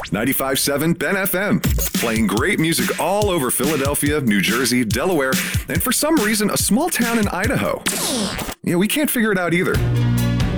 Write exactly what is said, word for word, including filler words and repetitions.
ninety-five point seven Ben F M, playing great music all over Philadelphia, New Jersey, Delaware, and for some reason, a small town in Idaho. Yeah, we can't figure it out either.